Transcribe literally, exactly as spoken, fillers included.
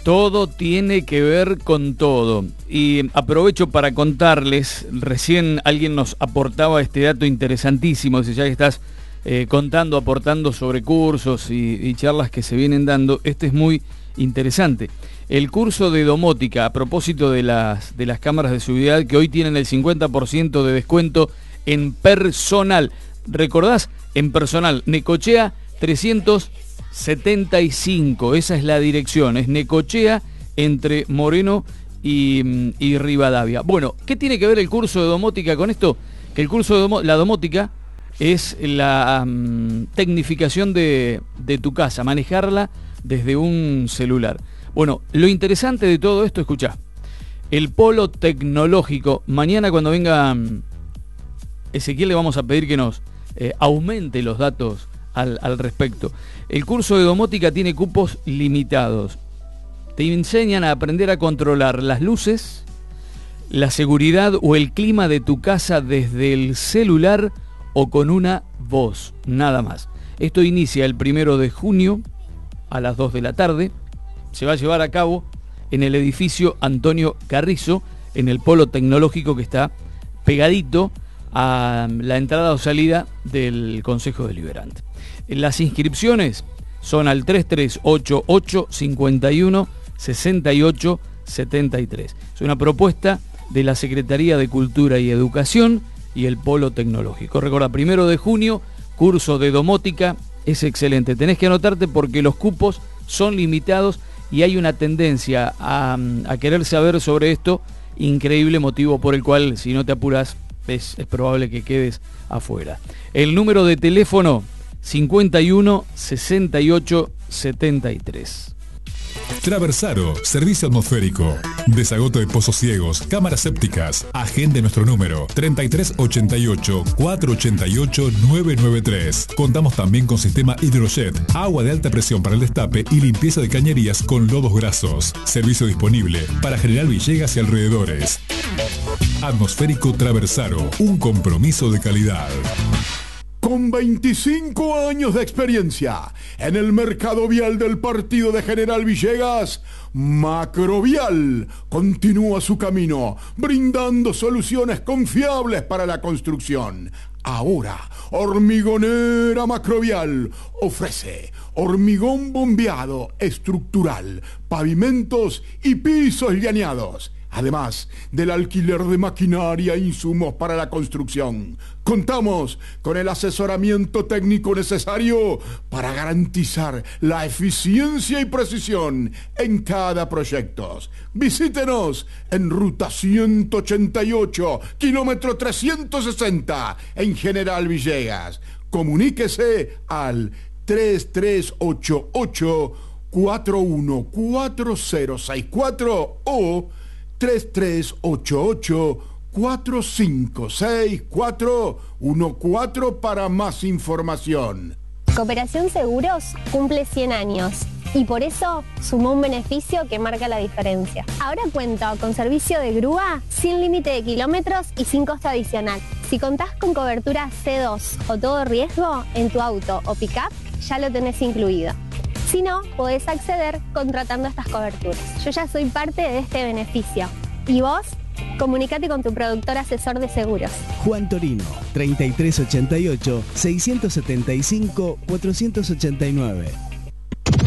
Todo tiene que ver con todo. Y aprovecho para contarles, recién alguien nos aportaba este dato interesantísimo, si ya que estás eh, contando, aportando sobre cursos y, y charlas que se vienen dando, este es muy interesante. El curso de domótica, a propósito de las, de las cámaras de seguridad, que hoy tienen el cincuenta por ciento de descuento en personal. ¿Recordás? En personal, Necochea trescientos setenta y cinco, esa es la dirección, es Necochea entre Moreno y, y Rivadavia. Bueno, ¿qué tiene que ver el curso de domótica con esto? Que el curso de domo, la domótica es la um, tecnificación de, de tu casa, manejarla desde un celular. Bueno, lo interesante de todo esto, escuchá, el polo tecnológico, mañana cuando venga um, Ezequiel le vamos a pedir que nos eh, aumente los datos al, al respecto. El curso de domótica tiene cupos limitados. Te enseñan a aprender a controlar las luces, la seguridad o el clima de tu casa desde el celular o con una voz, nada más. Esto inicia el primero de junio a las dos de la tarde. Se va a llevar a cabo en el edificio Antonio Carrizo, en el polo tecnológico que está pegadito a la entrada o salida del Consejo Deliberante. Las inscripciones son al tres tres ocho ocho, cinco uno, seis ocho siete tres. Es una propuesta de la Secretaría de Cultura y Educación y el Polo Tecnológico. Recuerda, primero de junio, curso de domótica, es excelente. Tenés que anotarte porque los cupos son limitados y hay una tendencia a, a querer saber sobre esto, increíble, motivo por el cual, si no te apuras, es, es probable que quedes afuera. El número de teléfono cincuenta y uno, sesenta y ocho, setenta y tres. Traversaro, servicio atmosférico, desagoto de pozos ciegos, cámaras sépticas. Agende nuestro número treinta y tres ochenta y ocho, cuatrocientos ochenta y ocho, novecientos noventa y tres. Contamos también con sistema Hidrojet, agua de alta presión para el destape y limpieza de cañerías con lodos grasos. Servicio disponible para General Villegas y alrededores. Atmosférico Traversaro, un compromiso de calidad. Con veinticinco años de experiencia en el mercado vial del partido de General Villegas, Macrovial continúa su camino, brindando soluciones confiables para la construcción. Ahora, Hormigonera Macrovial ofrece hormigón bombeado estructural, pavimentos y pisos llaneados. Además del alquiler de maquinaria e insumos para la construcción, contamos con el asesoramiento técnico necesario para garantizar la eficiencia y precisión en cada proyecto. Visítenos en ruta ciento ochenta y ocho, kilómetro trescientos sesenta, en General Villegas. Comuníquese al tres tres ocho ocho, cuatro uno cuatro cero seis cuatro o tres tres ocho ocho, cuatro cinco seis cuatro uno cuatro para más información. Cooperación Seguros cumple cien años y por eso sumó un beneficio que marca la diferencia. Ahora cuenta con servicio de grúa sin límite de kilómetros y sin costo adicional. Si contás con cobertura C dos o todo riesgo en tu auto o pick-up, ya lo tenés incluido. Si no, podés acceder contratando estas coberturas. Yo ya soy parte de este beneficio. ¿Y vos? Comunícate con tu productor asesor de seguros. Juan Torino, treinta y tres ochenta y ocho, seiscientos setenta y cinco, cuatrocientos ochenta y nueve.